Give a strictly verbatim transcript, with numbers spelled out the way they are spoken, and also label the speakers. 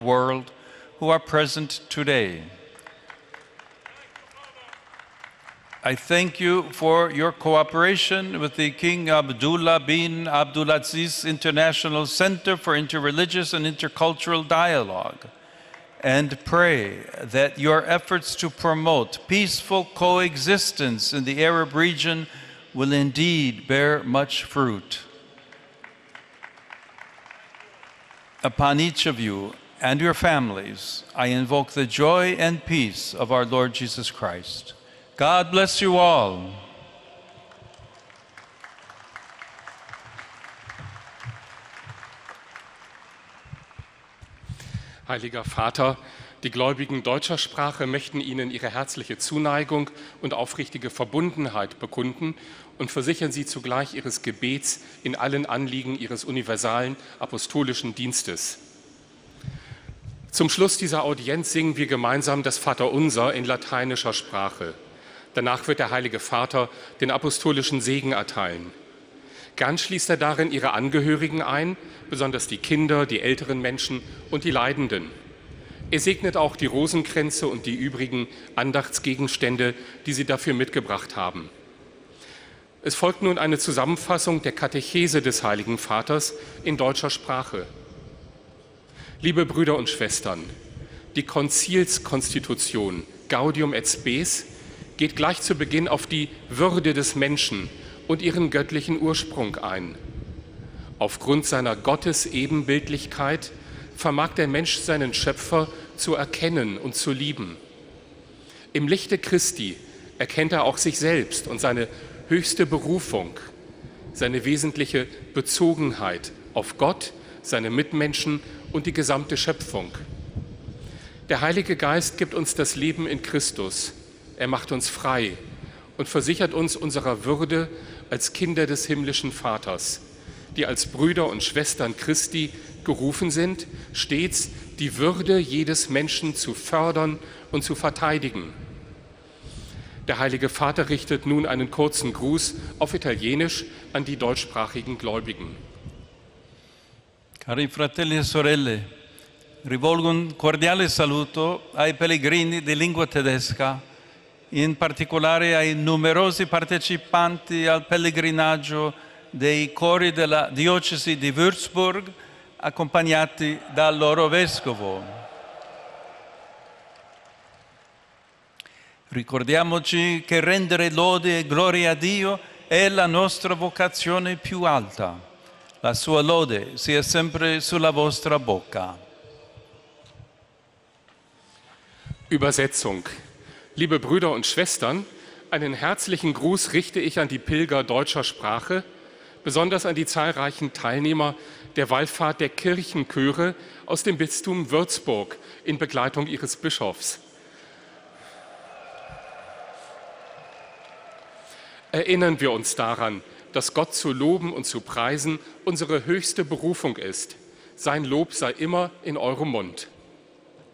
Speaker 1: world who are present today. I thank you for your cooperation with the King Abdullah bin Abdulaziz International Center for Interreligious and Intercultural Dialogue, and pray that your efforts to promote peaceful coexistence in the Arab region will indeed bear much fruit. Upon each of you and your families, I invoke the joy and peace of our Lord Jesus Christ. God bless you all.
Speaker 2: Heiliger Vater, die Gläubigen deutscher Sprache möchten Ihnen ihre herzliche Zuneigung und aufrichtige Verbundenheit bekunden und versichern Sie zugleich Ihres Gebets in allen Anliegen Ihres universalen apostolischen Dienstes. Zum Schluss dieser Audienz singen wir gemeinsam das Vaterunser in lateinischer Sprache. Danach wird der Heilige Vater den apostolischen Segen erteilen. Gern schließt er darin ihre Angehörigen ein, besonders die Kinder, die älteren Menschen und die Leidenden. Er segnet auch die Rosenkränze und die übrigen Andachtsgegenstände, die sie dafür mitgebracht haben. Es folgt nun eine Zusammenfassung der Katechese des Heiligen Vaters in deutscher Sprache. Liebe Brüder und Schwestern, die Konzilskonstitution Gaudium et Spes geht gleich zu Beginn auf die Würde des Menschen und ihren göttlichen Ursprung ein. Aufgrund seiner Gottesebenbildlichkeit vermag der Mensch seinen Schöpfer zu erkennen und zu lieben. Im Lichte Christi erkennt er auch sich selbst und seine höchste Berufung, seine wesentliche Bezogenheit auf Gott, seine Mitmenschen und die gesamte Schöpfung. Der Heilige Geist gibt uns das Leben in Christus. Er macht uns frei und versichert uns unserer Würde als Kinder des himmlischen Vaters, die als Brüder und Schwestern Christi gerufen sind, stets die Würde jedes Menschen zu fördern und zu verteidigen. Der Heilige Vater richtet nun einen kurzen Gruß auf Italienisch an die deutschsprachigen Gläubigen.
Speaker 1: Cari fratelli e sorelle, rivolgo un cordiale saluto ai pellegrini di lingua tedesca, in particolare ai numerosi partecipanti al pellegrinaggio dei cori della diocesi di Würzburg, accompagnati dal loro vescovo. Ricordiamoci che rendere lode e gloria a Dio è la nostra vocazione più alta. La sua lode sia sempre sulla vostra bocca.
Speaker 2: Übersetzung. Liebe Brüder und Schwestern, einen herzlichen Gruß richte ich an die Pilger deutscher Sprache, besonders an die zahlreichen Teilnehmer der Wallfahrt der Kirchenchöre aus dem Bistum Würzburg in Begleitung ihres Bischofs. Erinnern wir uns daran, dass Gott zu loben und zu preisen unsere höchste Berufung ist. Sein Lob sei immer in eurem Mund.